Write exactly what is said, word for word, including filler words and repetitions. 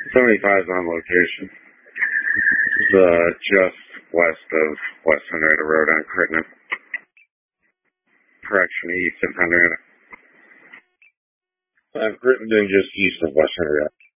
seventy-five is on location. It's uh, just west of West Henrietta Road on Crittenden. Correction, east of Henrietta. I'm Crittenden, just east of West Henrietta.